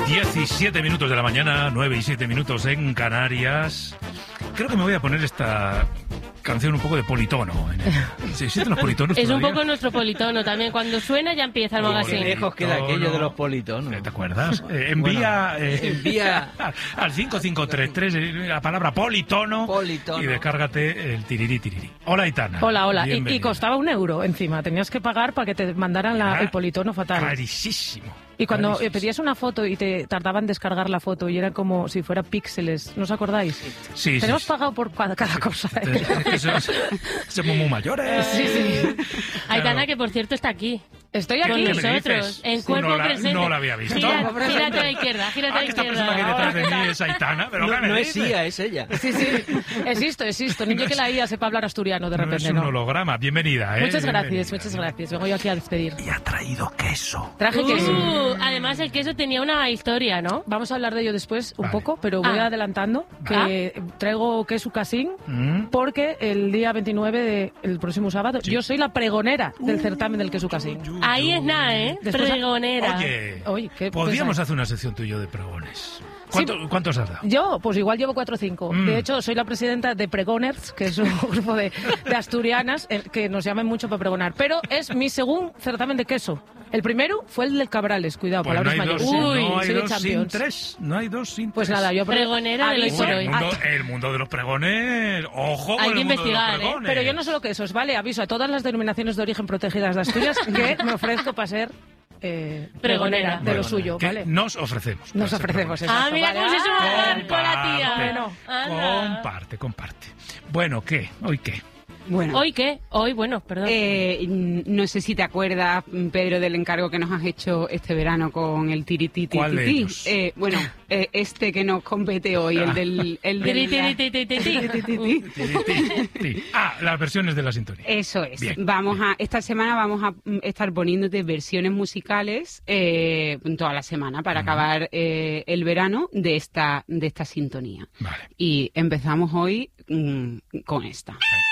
17 minutos de la mañana, 9 y 7 minutos en Canarias. Creo que me voy a poner esta canción un poco de politono. ¿Se existen los politonos Es todavía? un poco nuestro politono también. Cuando suena ya empieza el magazine. Qué lejos queda aquello de los politonos. ¿Te acuerdas? Envía al 5533 la palabra politono y descárgate el tirirí. Hola, Aitana. Hola. Y costaba €1 encima. Tenías que pagar para que te mandaran el politono fatal. Carísimo. Y cuando pedías una foto y te tardaban en descargar la foto y era como si fuera píxeles, ¿no os acordáis? Sí. Tenemos pagado por cada cosa. Somos muy mayores. Sí. Aitana, que por cierto está aquí. Estoy Con aquí. nosotros, en cuerpo presente. No la había visto. Gírate a la izquierda, Esta persona que hay detrás de mí es Aitana, pero no es IA, es ella. Sí. Existo. Niño que la IA sepa hablar asturiano de repente, es un holograma. Bienvenida, Muchas gracias. Vengo yo aquí a despedir. Y ha traído queso. Traje queso. Además, el queso tenía una historia, ¿no? Vamos a hablar de ello después un poco, pero voy adelantando que traigo queso casín porque el día 29 del próximo sábado yo soy la pregonera del certamen del queso casín. Ahí es nada, ¿eh? Pregonera. Oye, podríamos hacer una sección tú y yo de pregones. ¿Cuántos has dado? Yo, pues igual llevo 4 o 5. De hecho, soy la presidenta de Pregoners, que es un grupo de asturianas que nos llaman mucho para pregonar. Pero es mi segundo certamen de queso. El primero fue el del Cabrales, cuidado, pues palabras mayores. No hay dos sin tres. Pues nada, yo pregonera del hoy por hoy. El mundo de los pregones, ojo hay con que el mundo investigar, de los pregones. Pero yo no solo quesos, ¿vale? Aviso a todas las denominaciones de origen protegidas de Asturias que me ofrezco para ser pregonera de lo suyo, ¿vale? Nos ofrecemos. Exacto, mira cómo se suma con la tía. Bueno, comparte. Bueno, ¿qué? ¿Hoy qué? Bueno. ¿Hoy qué? Hoy, bueno, perdón. No sé si te acuerdas, Pedro, del encargo que nos has hecho este verano con el tirititi. ¿Cuál de ellos? Este que nos compete hoy, el del las versiones de la sintonía. Eso es. Bien. Esta semana vamos a estar poniéndote versiones musicales toda la semana para acabar el verano de esta sintonía. Vale. Y empezamos hoy con esta.